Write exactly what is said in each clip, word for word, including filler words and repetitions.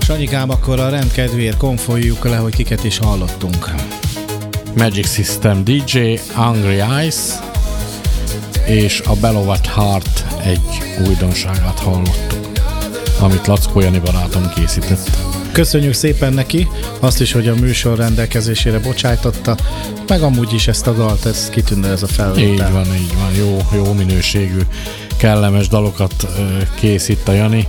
Sanyikám, akkor a rendkedvéért konfoljuk le, hogy kiket is hallottunk. Magic System dé dzsé, Hungry Eyes és a Beloved Heart egy újdonságát hallottuk, amit Lackó Jani barátom készített. Köszönjük szépen neki, azt is, hogy a műsor rendelkezésére bocsájtotta, meg amúgy is ezt a dalt, ez kitűnő ez a felvétel. Így van, így van, jó, jó minőségű, kellemes dalokat készít a Jani.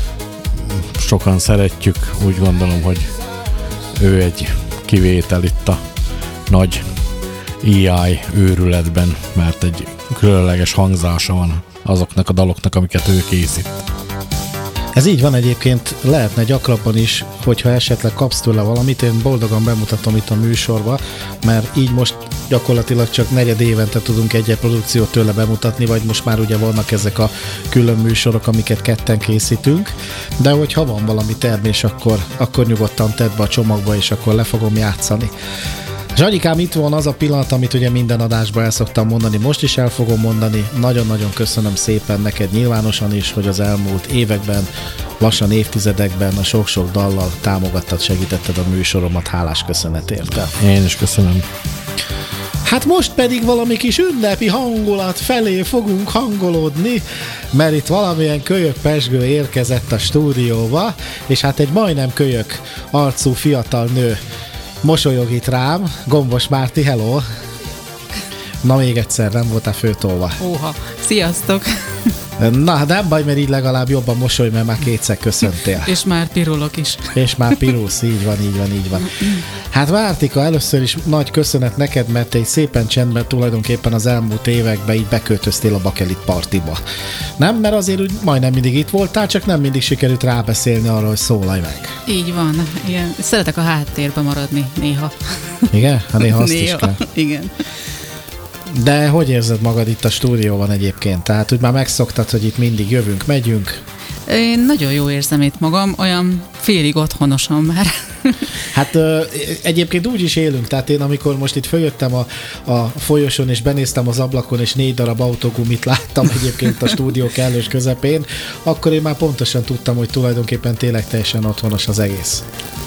Sokan szeretjük, úgy gondolom, hogy ő egy kivétel itt a nagy á i őrületben, mert egy különleges hangzása van azoknak a daloknak, amiket ő készít. Ez így van egyébként, lehetne gyakrabban is, hogyha esetleg kapsz tőle valamit, én boldogan bemutatom itt a műsorba, mert így most gyakorlatilag csak negyed évente tudunk egy produkciót tőle bemutatni, vagy most már ugye vannak ezek a külön műsorok, amiket ketten készítünk, de hogyha van valami termés, akkor, akkor nyugodtan tedd be a csomagba, és akkor le fogom játszani. Zsanyikám, itt van az a pillanat, amit ugye minden adásban el szoktam mondani, most is el fogom mondani. Nagyon-nagyon köszönöm szépen neked nyilvánosan is, hogy az elmúlt években, lassan évtizedekben a sok-sok dallal támogattad, segítetted a műsoromat, hálás köszönet érte. Én is köszönöm. Hát most pedig valami kis ünnepi hangulat felé fogunk hangolódni, mert itt valamilyen kölyök pezsgő érkezett a stúdióba, és hát egy majdnem kölyök arcú fiatal nő mosolyog itt rám. Gombos Márti, hello! Na még egyszer, nem voltál főtolva. Óha, sziasztok! Na, nem baj, mert így legalább jobban mosoly, mert már kétszer köszöntél. És már pirulok is. És már pirulsz, így van, így van, így van. Hát Mártika, először is nagy köszönet neked, mert te egy szépen csendben tulajdonképpen az elmúlt években így beköltöztél a Bakelit partiba. Nem, mert azért úgy majdnem mindig itt voltál, csak nem mindig sikerült rábeszélni arról, hogy szólalj meg. Így van. Igen. Szeretek a háttérbe maradni néha. Igen? Hát néha azt néha. is kell. Igen. De hogy érzed magad itt a stúdióban egyébként? Tehát úgy már megszoktad, hogy itt mindig jövünk, megyünk? Én nagyon jó érzem itt magam, olyan félig otthonosan már. Hát ö, egyébként úgy is élünk, tehát én amikor most itt följöttem a, a folyosón és benéztem az ablakon, és négy darab autógumit láttam egyébként a stúdió kellős közepén, akkor én már pontosan tudtam, hogy tulajdonképpen tényleg teljesen otthonos az egész.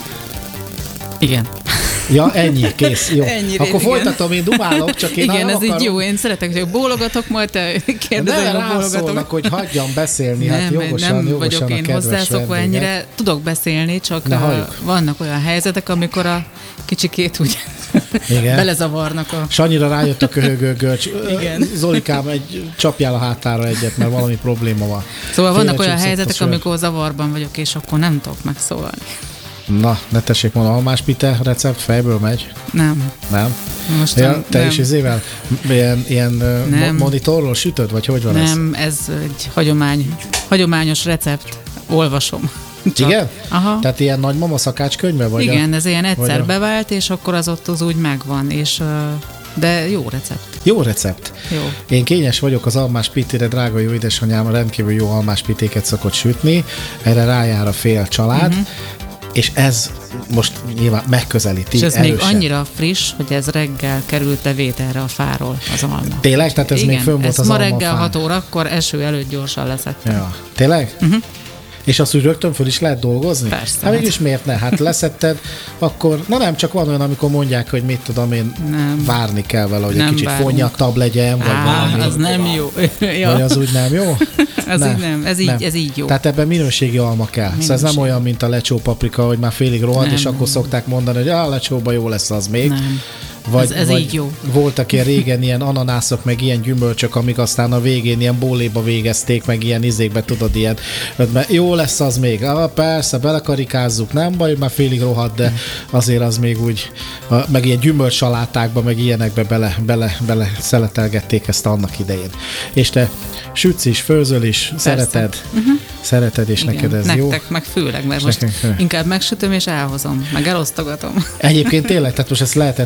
Igen. Ja, ennyi, kész, jó. Ennyire, akkor igen. Folytatom, én dumálok, csak én igen, ez akarom. így jó, én szeretek, hogy bólogatok, majd te kérdezed, ne hogy bólogatok. rászólnak, hogy hagyjam beszélni, nem, hát jogosan, nem jogosan vagyok a én kedves hozzászokva vendégek. ennyire, tudok beszélni, csak Ne uh, halljuk. vannak olyan helyzetek, amikor a kicsikét úgy Igen. belezavarnak a... Sanyira rájött a köhögő görcs. Igen. Zolikám, egy, csapjál a hátára egyet, mert valami probléma van. Szóval vannak Félre olyan csúszott a helyzetek, sör. amikor zavarban vagyok, és akkor nem tudok megszólalni. Na, ne tessék mondani, almás pite recept fejből megy? Nem. Nem? Most Ja, nem, te nem. is izével ilyen, ilyen Nem. mo- monitorról sütöd, vagy hogy van ez? Nem, ez egy hagyomány, hagyományos recept. Olvasom. Csak. Igen? Aha. Tehát ilyen nagymama szakácskönyve vagy? Igen, a... ez ilyen egyszer a- bevált, és akkor az ott az úgy megvan, és uh, de jó recept. Jó recept. Jó. Én kényes vagyok az almás pitére, drága jó édesanyám rendkívül jó almás pitéket szokott sütni, erre rájár a fél család, uh-huh. és ez most nyilván megközelíti És ez erősen. még annyira friss, hogy ez reggel került bevételre a fáról az alma. Tényleg? Tehát ez Igen, még fönn volt ez az ma almafán? reggel hat órakor eső előtt gyorsan leszedtem. Ja. Tényleg? Uh-huh. És azt úgy rögtön föl is lehet dolgozni? Persze. Hát mégis miért ne? Hát leszetted, akkor, na nem, csak van olyan, amikor mondják, hogy mit tudom én, Nem. várni kell vele, hogy egy Nem kicsit várunk. fonnyattabb legyen, vagy Á, valami. az nem jó. ja. Vagy az úgy nem jó? Az így nem, ez így, ez így jó. Tehát ebben minőségi alma kell. Minőség. Szóval ez nem olyan, mint a lecsó paprika, hogy már félig rohadt, Nem, és nem. akkor szokták mondani, hogy a lecsóba jó lesz az még. Nem. Vagy, Ez- ez vagy így jó. voltak ilyen régen ilyen ananászok, meg ilyen gyümölcsök, amik aztán a végén ilyen bóléba végezték, meg ilyen izékbe, tudod, ilyen, mert jó lesz az még. Ah, persze, belekarikázzuk, nem baj, már félig rohadt, de azért az még úgy, a- meg ilyen gyümölcsalátákba, meg ilyenekbe bele, bele, bele szeletelgették ezt annak idején. És te sütsz is, főzöl is, szereted, uh-huh. szereted, és Igen, neked ez nektek, jó. meg főleg, mert És most nekünk fő. inkább megsütöm és elhozom, meg elosztogatom. Egyébként tényleg, tehát most ezt lehetett látni, hogy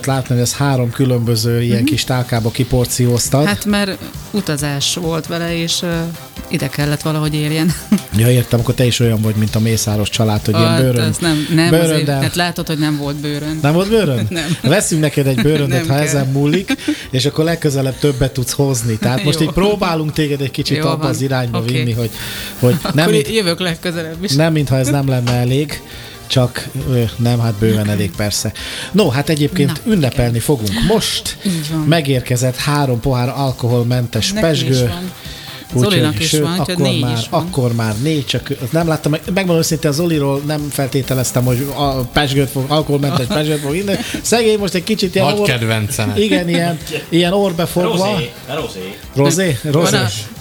ez három különböző ilyen mm-hmm. kis tálkába kiporcióztad. Hát mert utazás volt vele, és uh, ide kellett valahogy érjen. Ja, értem, akkor te is olyan vagy, mint a Mészáros család, hogy a, ilyen bőrön. Nem, nem bőrön, azért, de... hát látod, hogy nem volt bőrön. Nem volt bőrön? Nem. Veszünk neked egy bőröndet, ha kell. ezen múlik, és akkor legközelebb többet tudsz hozni. Tehát most így próbálunk téged egy kicsit Jó, abba van. az irányba Okay. vinni, hogy, hogy nem, mint, jövök legközelebb is. Nem, mintha ez nem lenne elég, csak nem, hát bőven elég persze. No, hát egyébként Na, ünnepelni igen. fogunk. Most megérkezett három pohár alkoholmentes Neki pesgő. Zolinak is sőt, van, akkor négy már, is van. akkor már négy, csak nem láttam, megmondom őszintén, a Zoliról nem feltételeztem, hogy a pesgőt fog, alkoholmentes pesgőt fog inni. Szegény most egy kicsit ilyen... Nagy or... kedvencenek. Igen, ilyen, ilyen orbefogva. Rozé. Rozé. Rozé? Rozé.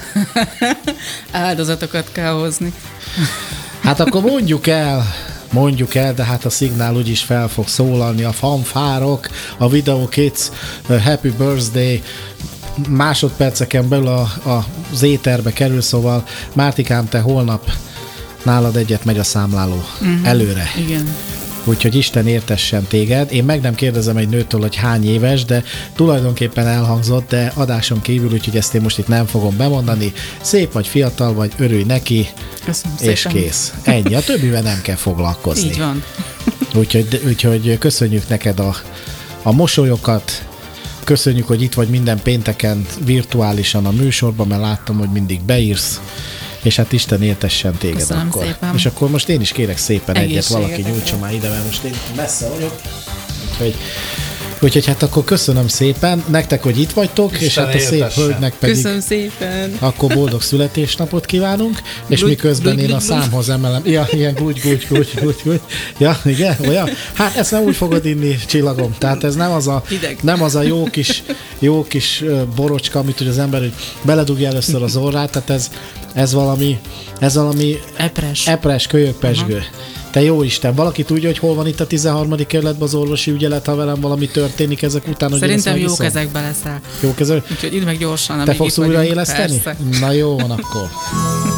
Áldozatokat kell hozni. Hát akkor mondjuk el, mondjuk el, de hát a szignál úgyis fel fog szólalni, a fanfárok, a Video Kids Happy Birthday másodperceken belül a, a, az éterbe kerül, szóval Mártikám, te holnap nálad egyet megy a számláló uh-huh. előre. Igen. Úgyhogy Isten értessen téged. Én meg nem kérdezem egy nőtől, hogy hány éves, de tulajdonképpen elhangzott, de adáson kívül, úgyhogy ezt én most itt nem fogom bemondani. Szép vagy, fiatal vagy, örülj neki, Köszönöm és szépen. kész. Ennyi. A többivel nem kell foglalkozni. Így van. Úgyhogy, úgyhogy köszönjük neked a, a mosolyokat, köszönjük, hogy itt vagy minden pénteken virtuálisan a műsorban, mert láttam, hogy mindig beírsz, és hát Isten éltessen téged. Köszönöm akkor. szépen. És akkor most én is kérek szépen egyet, valaki Egészséget. nyújtsa már ide, mert most én messze vagyok. Úgyhogy, úgyhogy hát akkor köszönöm szépen nektek, hogy itt vagytok, Isten és hát a szép hölgynek pedig Köszönöm szépen. akkor boldog születésnapot kívánunk, és Glúgy, miközben glúgy, én a glúgy, számhoz emelem. Ja, ilyen gúgy, gúgy, gúgy, gúgy, gúgy. Ja, igen, olyan? Hát ezt nem úgy fogod inni, csillagom. Tehát ez nem az a, nem az a jó kis, jó kis borocska, amit ugye az ember, hogy beledugja először az orrát, tehát ez, ez valami, ez valami Epres. epres kölyökpesgő. Te jó Isten, valaki tudja, hogy hol van itt a tizenharmadik kerületben az orvosi ügyelet, ha velem valami történik ezek után, hogy Szerintem jó kezekbe leszel. Jó kezekbe? Úgyhogy idd meg gyorsan, Te amíg fogsz itt vagyunk. újraéleszteni? Persze. Na jó van akkor.